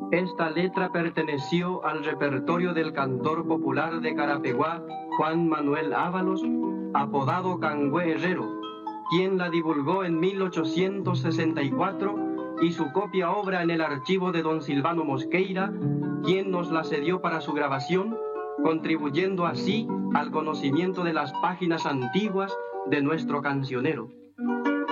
Esta letra perteneció al repertorio del cantor popular de Carapeguá, Juan Manuel Ábalos, apodado Cangüe Herrero, quien la divulgó en 1864 y su copia obra en el archivo de don Silvano Mosqueira, quien nos la cedió para su grabación, contribuyendo así al conocimiento de las páginas antiguas de nuestro cancionero.